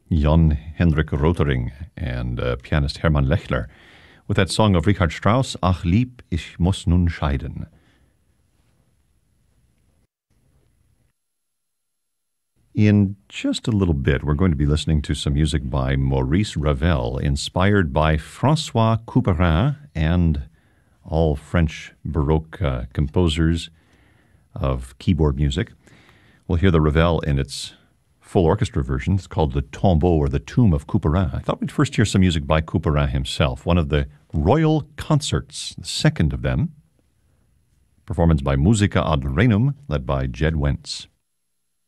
Jan Hendrik Rotering and pianist Hermann Lechler with that song of Richard Strauss, Ach lieb, ich muss nun scheiden. In just a little bit, we're going to be listening to some music by Maurice Ravel, inspired by François Couperin and all French Baroque composers of keyboard music. We'll hear the Ravel in its full orchestra version. It's called the Tombeau or the Tomb of Couperin. I thought we'd first hear some music by Couperin himself, one of the Royal Concerts, the second of them. Performance by Musica ad Renum, led by Jed Wentz.